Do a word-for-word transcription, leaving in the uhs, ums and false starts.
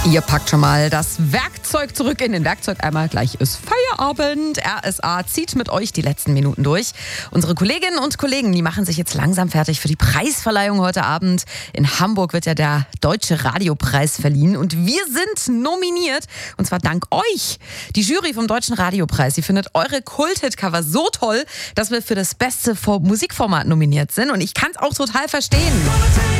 Ihr packt schon mal das Werkzeug zurück in den Werkzeugeimer. Gleich ist Feierabend. R S A zieht mit euch die letzten Minuten durch. Unsere Kolleginnen und Kollegen, die machen sich jetzt langsam fertig für die Preisverleihung heute Abend. In Hamburg wird ja der Deutsche Radiopreis verliehen und wir sind nominiert. Und zwar dank euch. Die Jury vom Deutschen Radiopreis, die findet eure Kult-Hit-Cover so toll, dass wir für das beste Musikformat nominiert sind. Und ich kann es auch total verstehen.